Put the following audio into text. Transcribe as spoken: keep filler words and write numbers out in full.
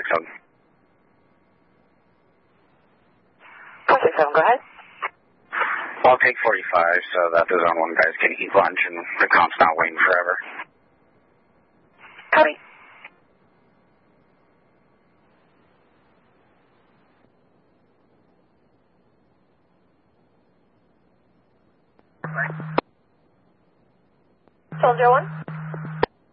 Code. four six seven, go ahead. Well, I'll take forty-five so that the zone one guys can eat lunch and the comp's not waiting forever. Copy. Soldier one.